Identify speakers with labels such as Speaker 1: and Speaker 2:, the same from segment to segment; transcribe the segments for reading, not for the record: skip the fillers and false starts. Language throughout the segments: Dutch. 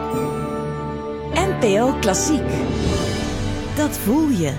Speaker 1: NPO Klassiek. Dat voel je.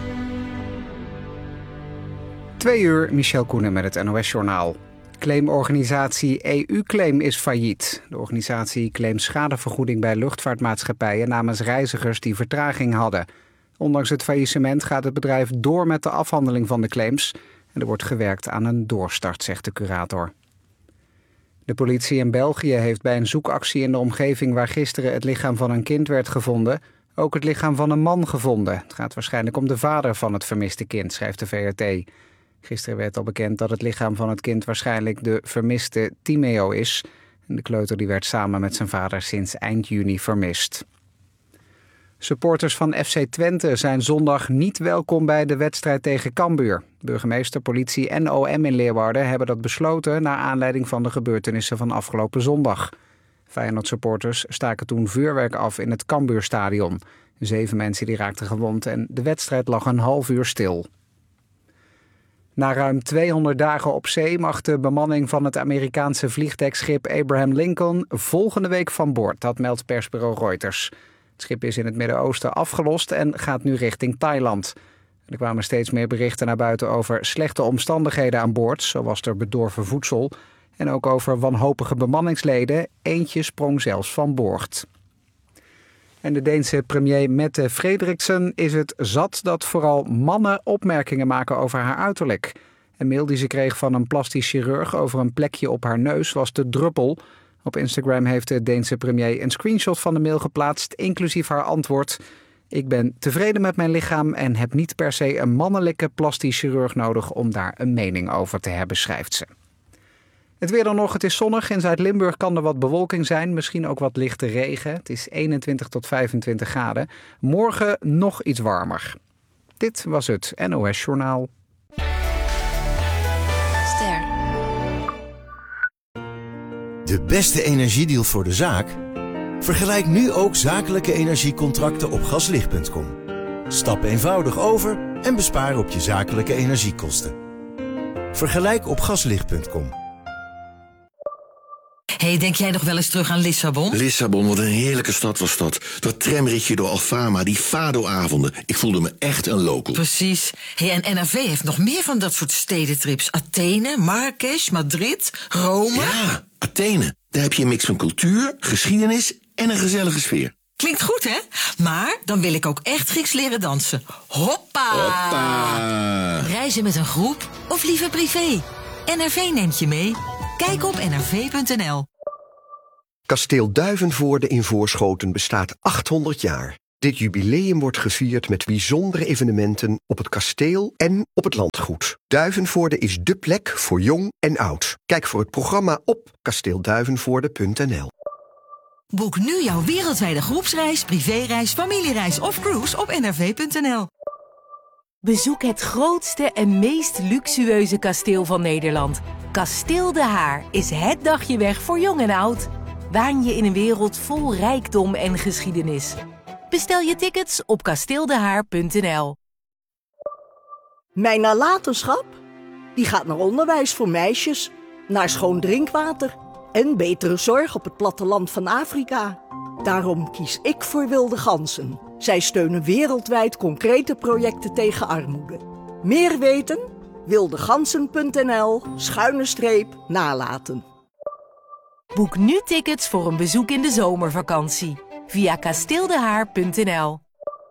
Speaker 2: 2 uur, Michel Koenen met het NOS-journaal. Claimorganisatie EU-Claim is failliet. De organisatie claimt schadevergoeding bij luchtvaartmaatschappijen namens reizigers die vertraging hadden. Ondanks het faillissement gaat het bedrijf door met de afhandeling van de claims. En er wordt gewerkt aan een doorstart, zegt de curator. De politie in België heeft bij een zoekactie in de omgeving waar gisteren het lichaam van een kind werd gevonden ook het lichaam van een man gevonden. Het gaat waarschijnlijk om de vader van het vermiste kind, schrijft de VRT. Gisteren werd al bekend dat het lichaam van het kind waarschijnlijk de vermiste Timeo is. En de kleuter die werd samen met zijn vader sinds eind juni vermist. Supporters van FC Twente zijn zondag niet welkom bij de wedstrijd tegen Cambuur. Burgemeester, politie en OM in Leeuwarden hebben dat besloten naar aanleiding van de gebeurtenissen van afgelopen zondag. Feyenoord-supporters staken toen vuurwerk af in het Cambuurstadion. 7 mensen die raakten gewond en de wedstrijd lag een half uur stil. Na ruim 200 dagen op zee mag de bemanning van het Amerikaanse vliegdekschip Abraham Lincoln volgende week van boord. Dat meldt persbureau Reuters. Het schip is in het Midden-Oosten afgelost en gaat nu richting Thailand. Er kwamen steeds meer berichten naar buiten over slechte omstandigheden aan boord. Zo was er bedorven voedsel. En ook over wanhopige bemanningsleden. Eentje sprong zelfs van boord. En de Deense premier Mette Frederiksen is het zat dat vooral mannen opmerkingen maken over haar uiterlijk. Een mail die ze kreeg van een plastisch chirurg over een plekje op haar neus was de druppel. Op Instagram heeft de Deense premier een screenshot van de mail geplaatst, inclusief haar antwoord. Ik ben tevreden met mijn lichaam en heb niet per se een mannelijke plastisch chirurg nodig om daar een mening over te hebben, schrijft ze. Het weer dan nog, het is zonnig. In Zuid-Limburg kan er wat bewolking zijn, misschien ook wat lichte regen. Het is 21 tot 25 graden. Morgen nog iets warmer. Dit was het NOS Journaal.
Speaker 3: Ster.
Speaker 4: De beste energiedeal voor de zaak? Vergelijk nu ook zakelijke energiecontracten op gaslicht.com. Stap eenvoudig over en bespaar op je zakelijke energiekosten. Vergelijk op gaslicht.com.
Speaker 3: Hey, denk jij nog wel eens terug aan Lissabon?
Speaker 5: Lissabon, wat een heerlijke stad was dat. Dat tramritje door Alfama, die fado-avonden. Ik voelde me echt een local.
Speaker 3: Precies. Hey, en NRV heeft nog meer van dat soort stedentrips. Athene, Marrakesh, Madrid, Rome.
Speaker 5: Ja, Athene. Daar heb je een mix van cultuur, geschiedenis en een gezellige sfeer.
Speaker 3: Klinkt goed, hè? Maar dan wil ik ook echt Grieks leren dansen. Hoppa!
Speaker 5: Hoppa!
Speaker 3: Reizen met een groep of liever privé? NRV neemt je mee. Kijk op nrv.nl.
Speaker 6: Kasteel Duivenvoorde in Voorschoten bestaat 800 jaar. Dit jubileum wordt gevierd met bijzondere evenementen op het kasteel en op het landgoed. Duivenvoorde is dé plek voor jong en oud. Kijk voor het programma op kasteelduivenvoorde.nl.
Speaker 3: Boek nu jouw wereldwijde groepsreis, privéreis, familiereis of cruise op nrv.nl.
Speaker 1: Bezoek het grootste en meest luxueuze kasteel van Nederland. Kasteel De Haar is het dagje weg voor jong en oud. Waan je in een wereld vol rijkdom en geschiedenis. Bestel je tickets op kasteeldehaar.nl.
Speaker 7: Mijn nalatenschap? Die gaat naar onderwijs voor meisjes, naar schoon drinkwater en betere zorg op het platteland van Afrika. Daarom kies ik voor Wilde Ganzen. Zij steunen wereldwijd concrete projecten tegen armoede. Meer weten? wildegansen.nl/nalaten.
Speaker 1: Boek nu tickets voor een bezoek in de zomervakantie via kasteeldehaar.nl.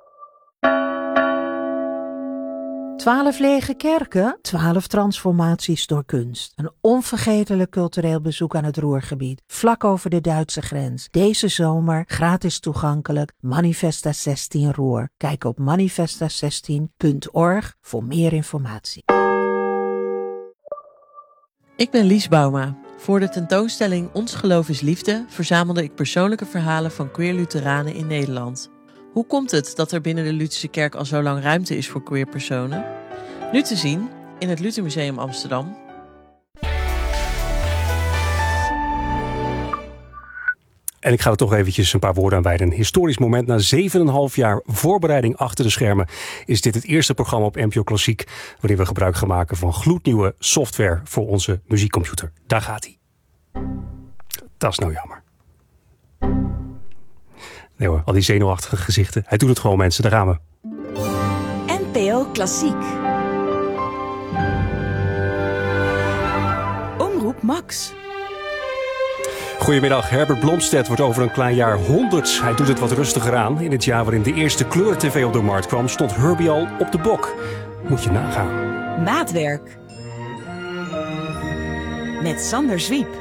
Speaker 8: 12 lege kerken, 12 transformaties door kunst. Een onvergetelijk cultureel bezoek aan het Ruhrgebied, vlak over de Duitse grens. Deze zomer gratis toegankelijk, Manifesta 16 Ruhr. Kijk op manifesta16.org voor meer informatie.
Speaker 9: Ik ben Lies Bouma. Voor de tentoonstelling Ons Geloof is Liefde verzamelde ik persoonlijke verhalen van queer Lutheranen in Nederland. Hoe komt het dat er binnen de Lutherse kerk al zo lang ruimte is voor queer personen? Nu te zien in het Luthermuseum Amsterdam.
Speaker 10: En ik ga er toch eventjes een paar woorden aan wijden. Een historisch moment. Na 7,5 jaar voorbereiding achter de schermen is dit het eerste programma op NPO Klassiek waarin we gebruik gaan maken van gloednieuwe software voor onze muziekcomputer. Daar gaat hij. Dat is nou jammer. Nee hoor, al die zenuwachtige gezichten. Hij doet het gewoon, mensen. Daar gaan we.
Speaker 11: NPO Klassiek. Omroep Max.
Speaker 10: Goedemiddag, Herbert Blomstedt wordt over een klein jaar 100. Hij doet het wat rustiger aan. In het jaar waarin de eerste kleur-tv op de markt kwam, stond Herbie al op de bok. Moet je nagaan.
Speaker 11: Maatwerk. Met Sander Zwiep.